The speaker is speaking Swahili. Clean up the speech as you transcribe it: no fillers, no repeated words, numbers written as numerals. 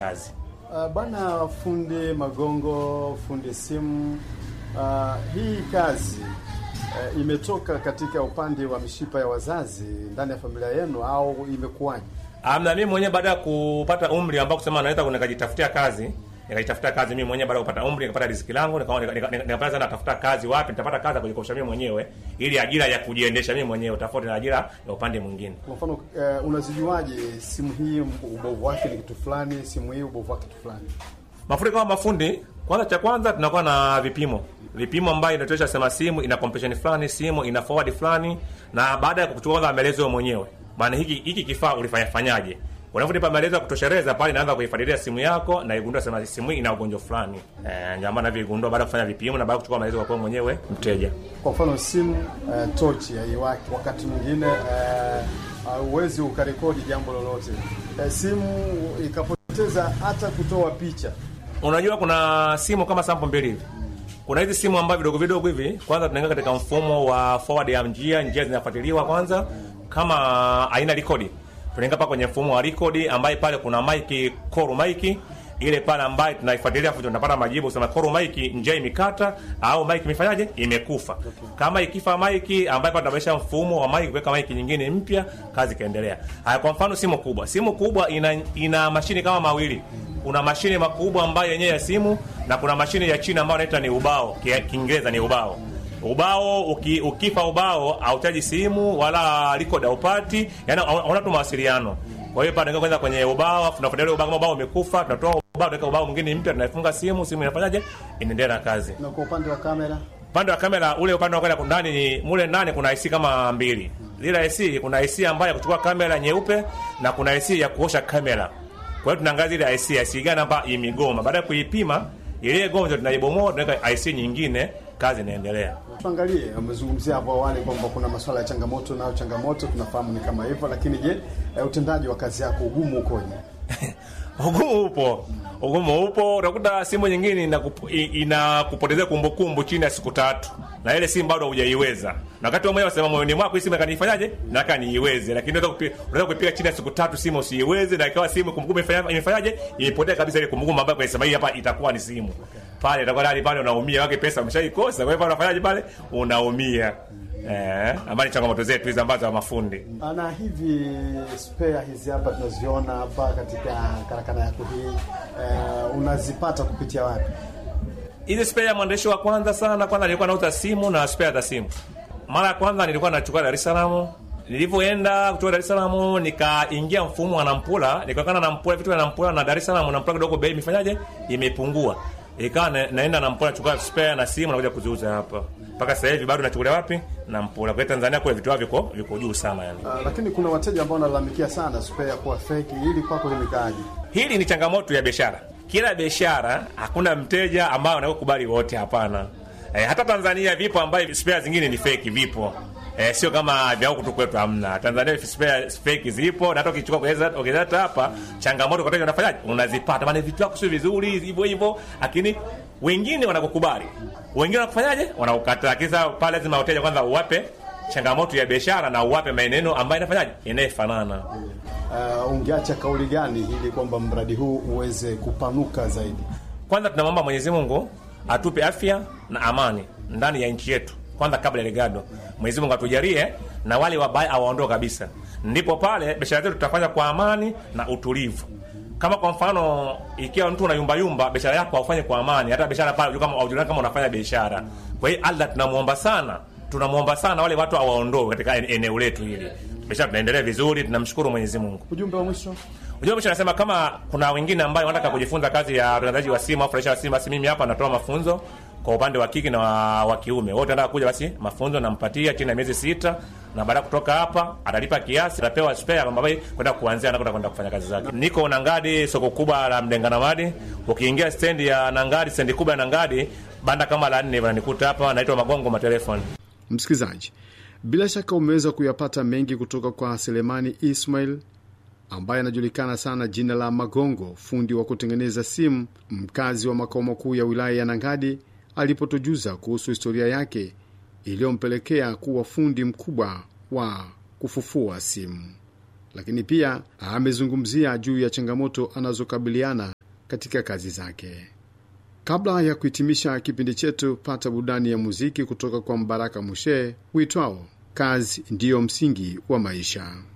kazi. Bwana fundi Magongo, fundi simu, hii kazi imetoka katika upande wa mishipa ya wazazi ndani ya familia yenu au imekuwaje? Na mimi mwenyewe baada ya kupata umri ambao kusema naweza nikajitafutia kazi, mimi mwenyewe baada ya kupata umri nikapata riziki langu, nikapata sana natafuta kazi wapi nitapata kazi kujikosha mimi mwenyewe ili ajira ya kujiendesha mimi mwenyewe tofauti na ajira ya upande mwingine. Kwa mfano unazijuaje simu hii ubovu wake ni kitu fulani, simu hii ubovu wake kitu fulani? Mafundi kama mafundi, cha kwanza tunakuwa na vipimo ambayo inatosha sema simu ina compression fulani, simu ina forward fulani, na baada ya kuchukua kwanza maelezo mwenyewe. Maana hiki kifaa ulifanyaje? Unaponipa maelezo ya kutosheleza pale inaanza kuifuatilia simu yako na igundua sema simu ina ugonjwa fulani. Ndio maana vigundua baada ya kufanya vipimo na baada ya kuchukua maelezo kwa mwenyewe mteja. Kwa mfano simu tochi haiwaki, wakati mwingine uwezi ukarekodi jambo lolote. Simu ikapoteza hata kutoa picha. Unajua kuna simu kama sample mbili hivi. Kuna hizi simu ambazo vidogo vidogo hivi, kwanza tunaingia katika mfumo wa forward ya njia zinafuatiliwa kwanza kama aina record. Tunaingia hapa kwenye mfumo wa record ambaye pale kuna mic, core mic, ile pale ambaye tunaifuatilia afu tunapata majibu sema core mic njia imekata au mic imefanyaje imekufa. Okay. Kama ikifa mic ambaye pale tunabadilisha mfumo wa mic kuweka mic nyingine mpya, kazi kaendelea. Haya, kwa mfano simu kubwa ina mashine kama mawili. Kuna mashine makubwa ambayo yenyewe ya simu na kuna mashine ya chini ambayo inaitwa ni ubao, Kiingereza ni ubao. Ubao ukifa ubao hautaji simu wala record upati, yani hauna tu mawasiliano. Kwa hiyo pale kwanza kwenye ubao tunafuatilia ubao kama ubao umekufa, tunatoa ubao tunaweka ubao mwingine mpya, tunaifunga simu inafanyaje? Inaendelea kazi. Na kwa upande wa kamera? Upande wa kamera ule upande wa kwenda ndani mule ndani kuna IC kama mbili. Zile IC kuna IC ambayo ya kuchukua kamera nyeupe na kuna IC ya kuosha kamera. Kwa hiyo tunaangalia ile IC gani hapa imegoma. Baada ya kuipima ile gomzo tunaibomoa tunaweka IC nyingine, kazi inaendelea. Tuangalie, umezungumzia hapo awali kwamba kuna masuala ya changamoto tunafahamu ni kama hivyo, lakini je, utendaji wa kazi yako ugumu ukoje? Ugumu upo, utakuta simu nyingine inakupotezea kumbukumbu chini ya siku 3. Na ile simu bado hujaiweza. Na wakati wewe unasema moyoni mwako simu kanifanyaje? Nataka niiweze, lakini unaweza kupiga chini ya siku 3 simu usiiweze na ikawa simu kumbukumbu imefanyaje? Imepotea kabisa ile kumbukumbu ambayo kwa sababu hii hapa itakuwa ni simu. Pale itakuwa ndani pale unaumia, wake pesa umeshaikosa. Kwa hivyo unafanyaje pale? Unaumia. Amani changamoto zetu hizo ambazo mafundi. Na hivi spare hizi hapa tunaziona hapa katika karakana yako hii, unazipata kupitia wapi? Hizi spare ya mwandishi wa kwanza nilikuwa nauza simu na spare za simu. Mara ya kwanza nilikuwa nachukua Dar es Salaam. Nilipoenda kutoka Dar es Salaam nikaingia mfumo wa Nampula, nikakana na Nampula vitu vya Nampula na Dar es Salaam na Nampula kidogo bei imefanyaje? Imepungua. Ikawa naenda Nampula chukua spare na simu na kuja kuziuza hapa. Mpaka sasa hivi bado nachukulia wapi? Nampula. Kwa Tanzania kule vitu viko juu sana yani. Lakini kuna wateja ambao wanalalamikia sana spare kwa fake. Hili kwako limekaaje? Hili ni changamoto ya biashara. Kila biashara hakuna mteja ambaye anakubali wote, hapana. Hata Tanzania vipo ambaye spare zingine ni fake vipo. Sio kama vya huko tu kwetu hamna. Tanzania spare fake zipo na hata ukichukua ukileta hapa changamoto kwa wateja unafanyaje? Unazipata. Maana vitu vyako sio vizuri hivyo, lakini wengine wanakukubali. Wengine wanakufanyaje? Wanakukataa. Kisa pale lazima wateja kwanza uwape changamoto ya biashara na uwape maneno ambayo inafanyaje? Inafanana. Ungeacha kauli gani ili kwamba mradi huu uweze kupanuka zaidi? Kwanza tunamwomba Mwenyezi Mungu atupe afya na amani ndani ya nchi yetu. Kwanza kabla ya legado. Mwenyezi Mungu atujalie na wale wabaya awaondoe kabisa. Ndipo pale biashara zetu tutafanya kwa amani na utulivu. Kama kwa mfano ikiwa mtu unayumba biashara yako aufanye kwa amani, hata biashara pale kama unafanya biashara. Kwa hiyo Allah tunamuomba sana wale watu awaondoe katika eneo letu hili. Biashara tunaendelea vizuri, tunamshukuru Mwenyezi Mungu. Ujumbe wa mwisho nasema kama kuna wengine ambao wanataka kujifunza kazi ya utangazaji wa simu au fresha simu, basi mimi hapa natoa mafunzo kwa upande wa kike na wa kiume. Wote wanataka kuja, basi mafunzo nampatia chini ya miezi 6 na baada kutoka hapa atalipa kiasi, atapewa spare ambayo kwenda kuanzia na kwenda kufanya kazi zake. Niko Nangadi, soko kubwa la Mdenganamadi. Ukiingia stand ya Nangadi, stand kubwa ya Nangadi, banda kama la 4 wananikuta hapa, naitwa Magongo matelefoni. Msikilizaji, bila shaka umeweza kuyapata mengi kutoka kwa Selemani Ismail ambaye anajulikana sana jina la Magongo, fundi wa kutengeneza simu, mkazi wa makao makuu ya wilaya ya Nangadi, alipotujuza kuhusu historia yake iliyompelekea kuwa fundi mkubwa wa kufufua simu. Lakini pia amezungumzia juu ya changamoto anazokabiliana katika kazi zake. Kabla ya kuhitimisha kipindi chetu, pata burudani ya muziki kutoka kwa Mbaraka Mushe uitwao Kazi Ndiyo Msingi wa Maisha.